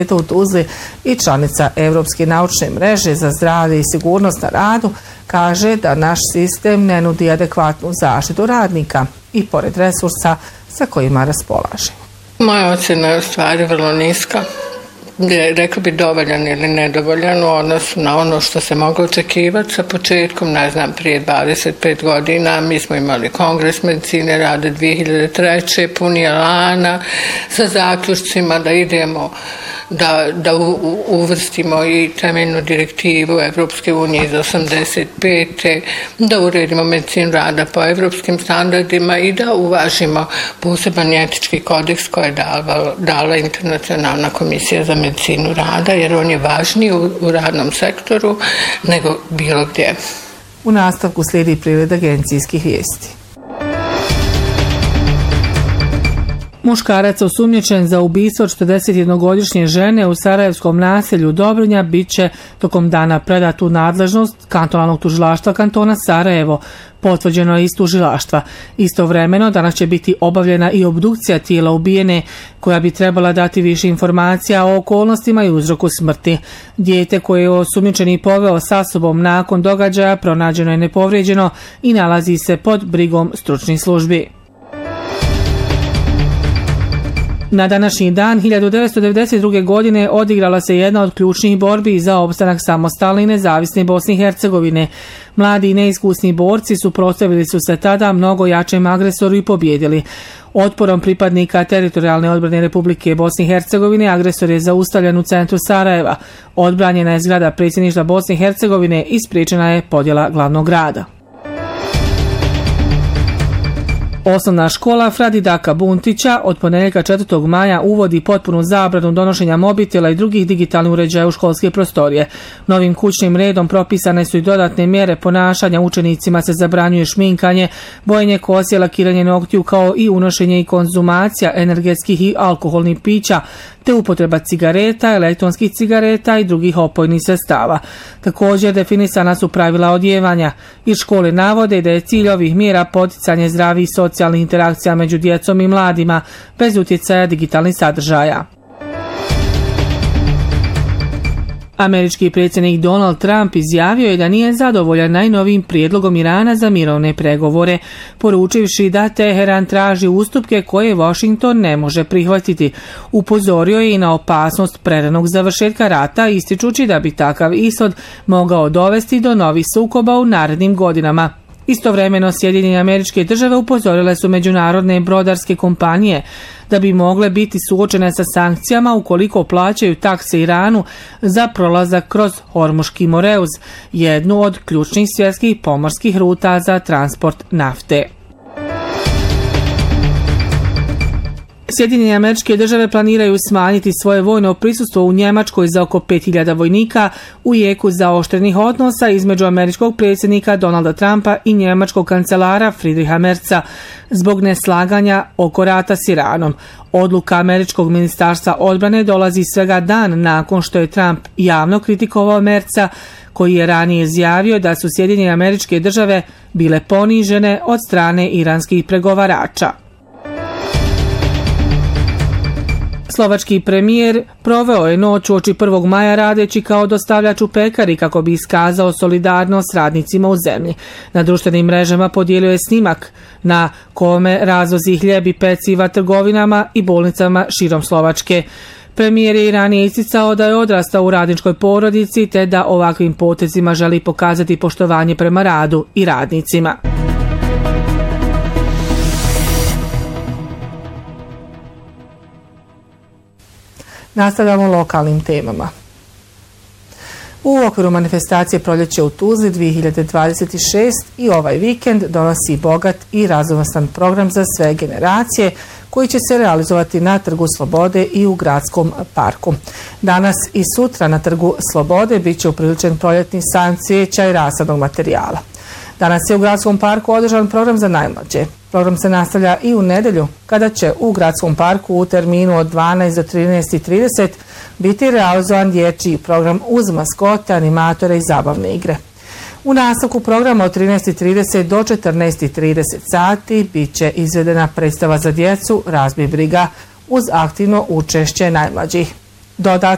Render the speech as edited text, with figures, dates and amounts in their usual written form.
u Tuzli i članica Europske naučne mreže za zdravlje i sigurnost na radu, kaže da naš sistem ne nudi adekvatnu zaštitu radnika i pored resursa sa kojima raspolaže. Moja ocjena je u stvari vrlo niska. Rekla bi dovoljan ili nedovoljan u odnosu na ono što se moglo očekivati sa početkom, prije 25 godina mi smo imali Kongres medicine rada 2003. puni elana sa zaključcima da idemo da uvrstimo i temeljnu direktivu Evropske unije iz 85. da uredimo medicinu rada po evropskim standardima i da uvažimo poseban etički kodeks koji je dala Internacionalna komisija za medicinu rada, jer on je važniji u radnom sektoru nego bilo gdje. U nastavku slijedi pregled agencijskih vijesti. Muškarac osumnjičen za ubistvo 41-godišnje žene u sarajevskom naselju Dobrinja bit će tokom dana predat u nadležnost kantonalnog tužilaštva kantona Sarajevo, potvrđeno je iz tužilaštva. Istovremeno danas će biti obavljena i obdukcija tijela ubijene koja bi trebala dati više informacija o okolnostima i uzroku smrti. Dijete koje je osumnjičeni poveo sa sobom nakon događaja pronađeno je nepovrijeđeno i nalazi se pod brigom stručnih službi. Na današnji dan 1992. godine odigrala se jedna od ključnih borbi za opstanak samostalne i nezavisne Bosne i Hercegovine. Mladi i neiskusni borci suprotstavili su se tada mnogo jačem agresoru i pobjedili. Otporom pripadnika teritorijalne odbrane Republike Bosne i Hercegovine agresor je zaustavljen u centru Sarajeva. Odbranjena je zgrada predsjedništva Bosne i Hercegovine i spriječena je podjela glavnog grada. Osnovna škola Fradi Daka Buntića od ponedjeljka 4. maja uvodi potpunu zabranu donošenja mobitela i drugih digitalnih uređaja u školske prostorije. Novim kućnim redom propisane su i dodatne mjere ponašanja, učenicima se zabranjuje šminkanje, bojenje kose, lakiranje noktiju kao i unošenje i konzumacija energetskih i alkoholnih pića, te upotreba cigareta, elektronskih cigareta i drugih opojnih sredstava. Također definisana su pravila odjevanja. Iz škole navode da je cilj ovih mjera poticanje zdravih socijalnih interakcija među djecom i mladima bez utjecaja digitalnih sadržaja. Američki predsjednik Donald Trump izjavio je da nije zadovoljan najnovijim prijedlogom Irana za mirovne pregovore, poručivši da Teheran traži ustupke koje Washington ne može prihvatiti. Upozorio je i na opasnost preranog završetka rata, ističući da bi takav ishod mogao dovesti do novih sukoba u narednim godinama. Istovremeno Sjedinjene Američke Države upozorile su međunarodne brodarske kompanije da bi mogle biti suočene sa sankcijama ukoliko plaćaju takse Iranu za prolazak kroz Hormuški moreuz, jednu od ključnih svjetskih pomorskih ruta za transport nafte. Sjedinjene Američke Države planiraju smanjiti svoje vojno prisustvo u Njemačkoj za oko 5000 vojnika u jeku zaoštrenih odnosa između američkog predsjednika Donalda Trumpa i njemačkog kancelara Friedricha Merza zbog neslaganja oko rata s Iranom. Odluka američkog ministarstva odbrane dolazi svega dan nakon što je Trump javno kritikovao Merza, koji je ranije izjavio da su Sjedinjene Američke Države bile ponižene od strane iranskih pregovarača. Slovački premijer proveo je noć uoči 1. maja radeći kao dostavljač u pekari kako bi iskazao solidarnost radnicima u zemlji. Na društvenim mrežama podijelio je snimak na kome razvozi hljeb i peciva trgovinama i bolnicama širom Slovačke. Premijer je i ranije isticao da je odrastao u radničkoj porodici te da ovakvim potezima želi pokazati poštovanje prema radu i radnicima. Nastavljamo lokalnim temama. U okviru manifestacije Proljeće u Tuzli 2026 i ovaj vikend donosi bogat i raznovrstan program za sve generacije koji će se realizovati na Trgu Slobode i u Gradskom parku. Danas i sutra na Trgu Slobode bit će upriličen proljetni sajam cvijeća i rasadnog materijala. Danas je u Gradskom parku održan program za najmlađe. Program se nastavlja i u nedjelju, kada će u Gradskom parku u terminu od 12 do 13:30 biti realizovan dječji program uz maskote, animatore i zabavne igre. U nastavku programa od 13:30 do 14:30 sati bit će izvedena predstava za djecu Razbij briga uz aktivno učešće najmlađih. Dodatno